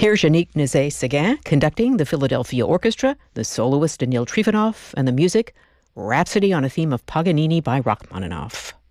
Here's Yannick Nézet-Séguin conducting the Philadelphia Orchestra, the soloist Danil Trifonov, and the music, Rhapsody on a Theme of Paganini by Rachmaninoff.